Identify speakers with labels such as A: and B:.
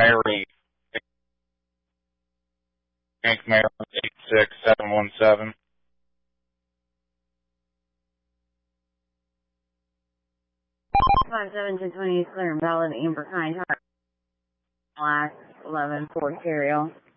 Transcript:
A: Mary, Bank Maryland 86717.
B: Five 7 to 20 clear and valid Amber Kind Heart. Last 11 for serial.